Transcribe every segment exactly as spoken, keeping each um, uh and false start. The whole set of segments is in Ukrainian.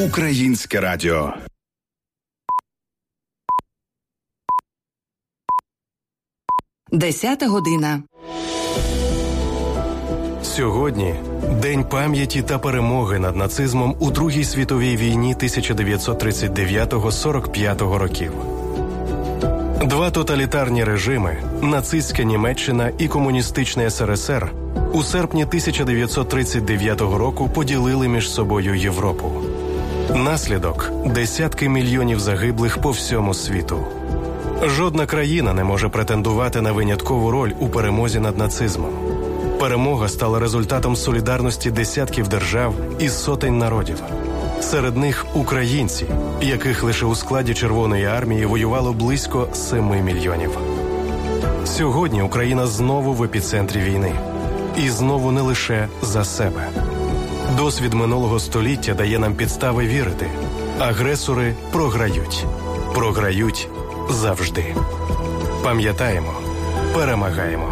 Українське радіо. Десята година. Сьогодні День пам'яті та перемоги над нацизмом у Другій світовій війні тисяча дев'ятсот тридцять дев'ятого - сорок п'ятого років. Два тоталітарні режими – нацистська Німеччина і комуністичний ес ер ес ер – у серпні тисяча дев'ятсот тридцять дев'ятого року поділили між собою Європу. Наслідок – десятки мільйонів загиблих по всьому світу. Жодна країна не може претендувати на виняткову роль у перемозі над нацизмом. Перемога стала результатом солідарності десятків держав і сотень народів. Серед них українці, яких лише у складі Червоної армії воювало близько семи мільйонів. Сьогодні Україна знову в епіцентрі війни. І знову не лише за себе. Досвід минулого століття дає нам підстави вірити. Агресори програють. Програють завжди. Пам'ятаємо, перемагаємо.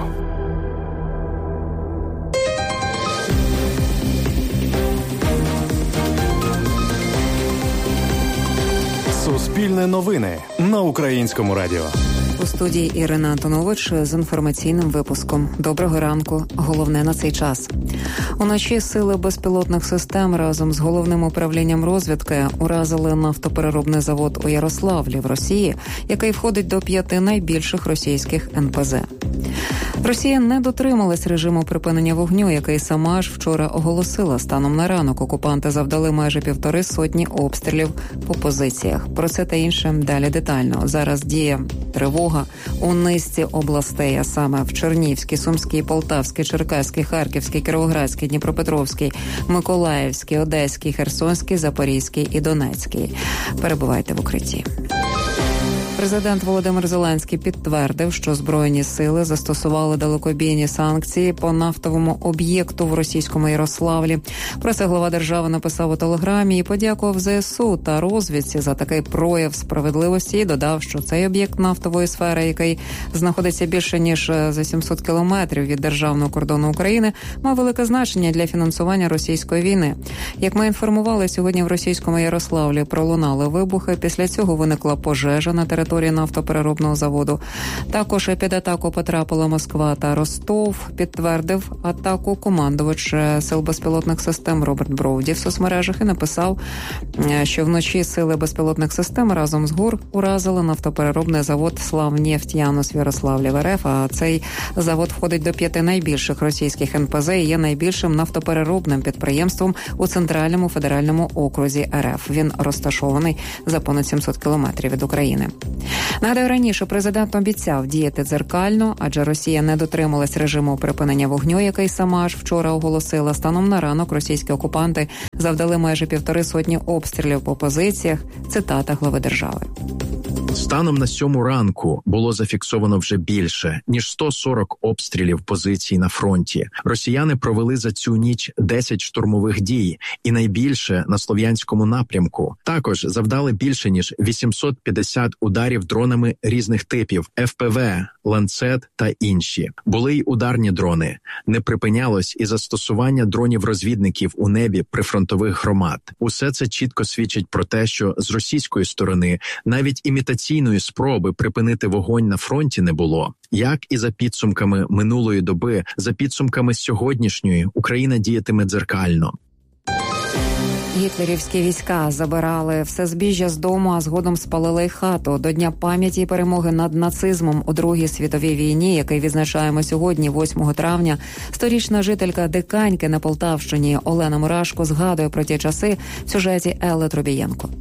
Суспільне новини на Українському радіо. У студії Ірина Антонович з інформаційним випуском. Доброго ранку. Головне на цей час. Уночі сили безпілотних систем разом з головним управлінням розвідки уразили нафтопереробний завод у Ярославлі в Росії, який входить до п'яти найбільших російських ен пе зет. Росія не дотрималась режиму припинення вогню, який сама ж вчора оголосила. Станом на ранок окупанти завдали майже півтори сотні обстрілів по позиціях. Про це та інше далі детально. Зараз діє тривога у низці областей, а саме в Чернігівській, Сумській, Полтавській, Черкаській, Харківській, Кіровоградській, Дніпропетровській, Миколаївській, Одеській, Херсонській, Запорізькій і Донецькій. Перебувайте в укритті. Президент Володимир Зеленський підтвердив, що Збройні сили застосували далекобійні санкції по нафтовому об'єкту в російському Ярославлі. Про це глава держави написав у телеграмі і подякував зе ес у та розвідці за такий прояв справедливості і додав, що цей об'єкт нафтової сфери, який знаходиться більше ніж за сімсот кілометрів від державного кордону України, мав велике значення для фінансування російської війни. Як ми інформували, сьогодні в російському Ярославлі пролунали вибухи. Після цього виникла пожежа на території нафтопереробного заводу. Також під атаку потрапила Москва та Ростов. Підтвердив атаку командувач сил безпілотних систем Роберт Броуді в соцмережах і написав, що вночі сили безпілотних систем разом з ГУР уразили нафтопереробний завод «Славнефть-Янус» в Ярославлі в ер еф, а цей завод входить до п'яти найбільших російських ен пе зет і є найбільшим нафтопереробним підприємством у Центральному федеральному окрузі ер еф. Він розташований за понад сімсот кілометрів від України. Нагадаю, раніше президент обіцяв діяти дзеркально, адже Росія не дотрималась режиму припинення вогню, який сама ж вчора оголосила. Станом на ранок російські окупанти завдали майже півтори сотні обстрілів по позиціях. Цитата глави держави. Станом на сьому ранку було зафіксовано вже більше, ніж сто сорок обстрілів позицій на фронті. Росіяни провели за цю ніч десять штурмових дій, і найбільше на Слов'янському напрямку. Також завдали більше, ніж вісімсот п'ятдесят ударів дронами різних типів – еф пе ве, ланцет та інші. Були й ударні дрони. Не припинялось і застосування дронів-розвідників у небі прифронтових громад. Усе це чітко свідчить про те, що з російської сторони навіть імітаційної спроби припинити вогонь на фронті не було. Як і за підсумками минулої доби, за підсумками сьогоднішньої Україна діятиме дзеркально. Гітлерівські війська забирали все збіжжя з дому, а згодом спалили й хату. До Дня пам'яті і перемоги над нацизмом у Другій світовій війні, який відзначаємо сьогодні, восьмого травня, сторічна жителька Диканьки на Полтавщині Олена Мурашко згадує про ті часи в сюжеті Елли Трубієнко.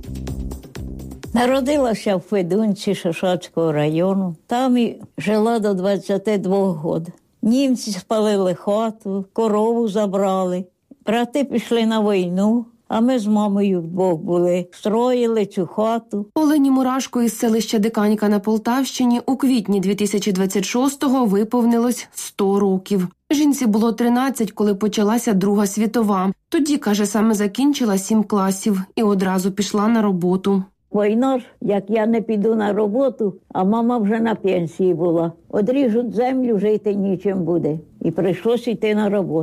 Народилася в Федунці Шишацького району. Там і жила до двадцяти двох років. Німці спалили хату, корову забрали. Брати пішли на війну, а ми з мамою вдвох були. Строїли цю хату. Олені Мурашко із селища Диканька на Полтавщині у квітні дві тисячі двадцять шостого виповнилось сто років. Жінці було тринадцять, коли почалася Друга світова. Тоді, каже, саме закінчила сім класів і одразу пішла на роботу. Війна ж, як я не піду на роботу, а мама вже на пенсії була. Одріжуть землю, жити нічим буде. І прийшлося йти на роботу.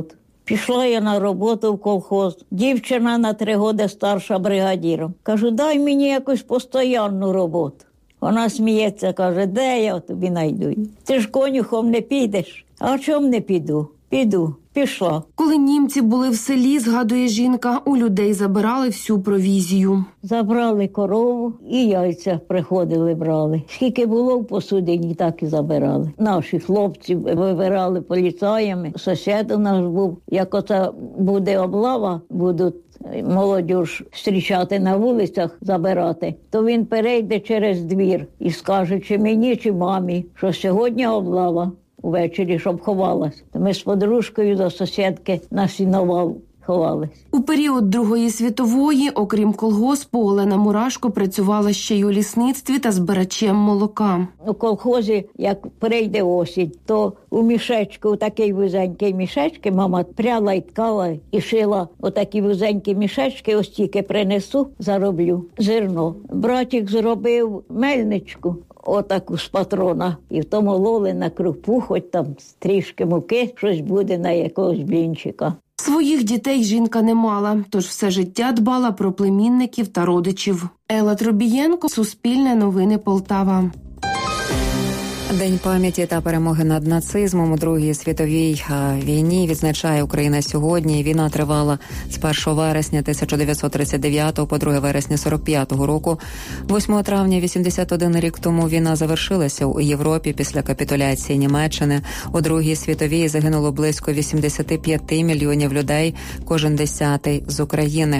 Пішла я на роботу в колхоз. Дівчина на три роки старша бригадіром. Кажу, дай мені якусь постоянну роботу. Вона сміється, каже, де я тобі найду? Ти ж конюхом не підеш. А чому не піду? Піду. Пішла. Коли німці були в селі, згадує жінка, у людей забирали всю провізію. Забрали корову і яйця приходили, брали. Скільки було в посудині, так і забирали. Наші хлопці вибирали поліцаями. Сусід у нас був, як оце буде облава, будуть молодіж зустрічати на вулицях, забирати, то він перейде через двір і скаже, чи мені, чи мамі, що сьогодні облава. Увечері, щоб ховалась. Ми з подружкою до сусідки на сіновал ховались. У період Другої світової, окрім колгоспу, Олена Мурашко працювала ще й у лісництві та збирачем молока. У колхозі, як прийде осінь, то у мішечку, у такий вузенький мішечки, мама пряла і ткала, і шила отакі вузенькі мішечки, ось тільки принесу, зароблю зерно. Братик зробив мельничку, отаку з патрона, і в тому лоли на крупу, хоч там трішки муки, щось буде на якогось блінчика. Своїх дітей жінка не мала, тож все життя дбала про племінників та родичів. Елла Тробієнко, Суспільне новини, Полтава. День пам'яті та перемоги над нацизмом у Другій світовій війні відзначає Україна сьогодні. Війна тривала з першого вересня тисяча дев'ятсот тридцять дев'ятого по друге вересня сорок п'ятого року. восьмого травня вісімдесят один рік тому війна завершилася у Європі після капітуляції Німеччини. У Другій світовій загинуло близько вісімдесят п'ять мільйонів людей, кожен десятий з України.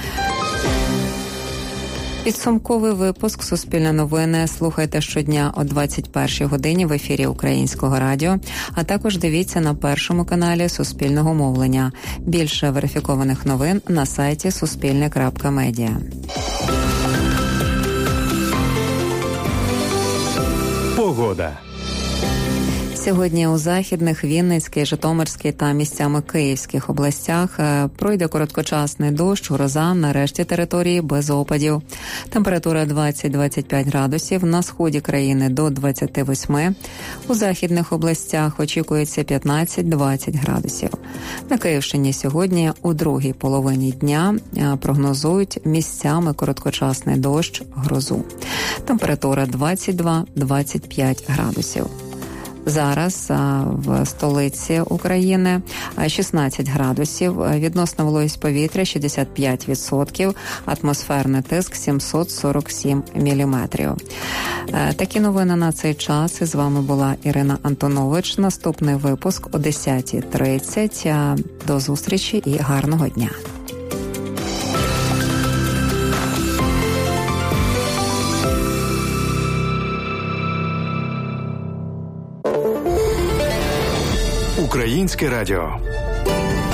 Підсумковий випуск «Суспільне новини» слухайте щодня о двадцять першій годині в ефірі Українського радіо, а також дивіться на першому каналі Суспільного мовлення. Більше верифікованих новин на сайті суспільне крапка медіа. Погода. Сьогодні у Західних, Вінницькій, Житомирській та місцями Київських областях пройде короткочасний дощ, гроза, на решті території без опадів. Температура двадцять - двадцять п'ять градусів, на сході країни до двадцять вісім. У Західних областях очікується п'ятнадцять - двадцять градусів. На Київщині сьогодні у другій половині дня прогнозують місцями короткочасний дощ, грозу. Температура двадцять два - двадцять п'ять градусів. Зараз в столиці України шістнадцять градусів, відносна вологість повітря шістдесят п'ять відсотків, атмосферний тиск сімсот сорок сім міліметрів. Такі новини на цей час. З вами була Ірина Антонович. Наступний випуск о десята тридцять. До зустрічі і гарного дня. Українське радіо.